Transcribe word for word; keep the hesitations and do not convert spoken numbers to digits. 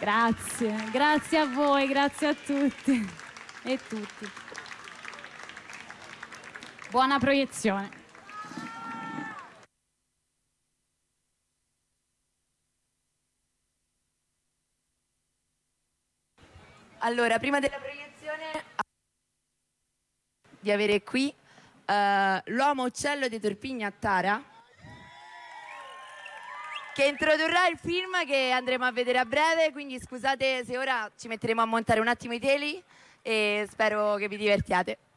Grazie, grazie a voi, grazie a tutti e tutti. Buona proiezione. Allora, prima della proiezione, di avere qui uh, l'uomo uccello di Torpigna a Tara, che introdurrà il film che andremo a vedere a breve, quindi scusate se ora ci metteremo a montare un attimo i teli e spero che vi divertiate.